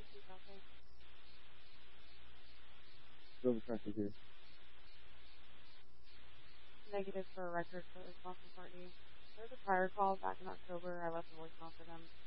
Silver Crest is here. Negative for a record for the Boston party. There was a prior call back in October. I left a voicemail for them.